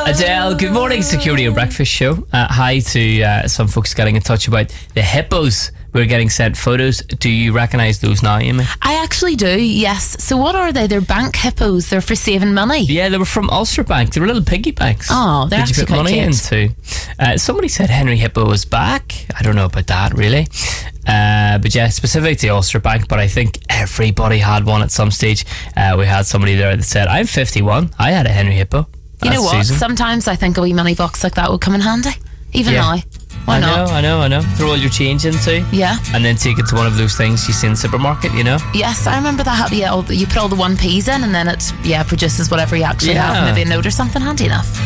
Adele, good morning, Security or Breakfast Show. Hi to some folks getting in touch about the hippos. We're getting sent photos. Do you recognise those now, Amy? I actually do, yes. So what are they? They're bank hippos. They're for saving money. Yeah, they were from Ulster Bank. They were little piggy banks. Oh, they're Did you actually put quite money cute. into? Somebody said Henry Hippo was back. I don't know about that, really. But yeah, specific to Ulster Bank, but I think everybody had one at some stage. We had somebody there that said, I'm 51. I had a Henry Hippo. You know That's what? Susan. Sometimes I think a wee money box like that would come in handy. Even Yeah. now. Why not? I know. Throw all your change into. Yeah. And then take it to one of those things you see in the supermarket, you know? Yes, I remember that. Yeah, you put all the 1p's in and then it produces whatever you actually have. Yeah. Maybe a note or something. Handy enough.